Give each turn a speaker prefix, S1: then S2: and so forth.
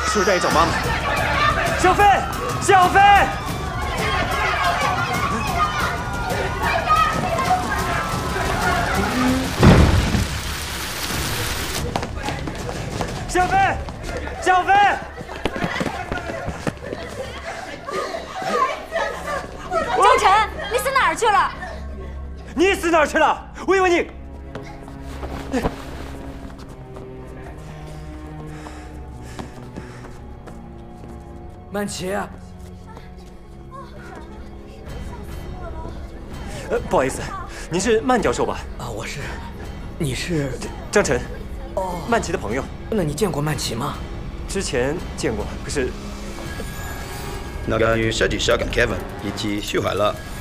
S1: 是不是带你找妈妈？小飞，小飞！小飞，小飞！
S2: 张晨，你死哪儿去了？
S1: 你死哪儿去了？我以为你……
S3: 曼琪，
S1: 不好意思，您是曼教授吧？
S3: 啊，我是，你是
S1: 张晨，
S3: 哦，
S1: 曼琪的朋友。
S3: 那你见过曼琪吗？
S1: 之前见过，可是
S4: 那个女设计师叫 Kevin，以及徐海乐，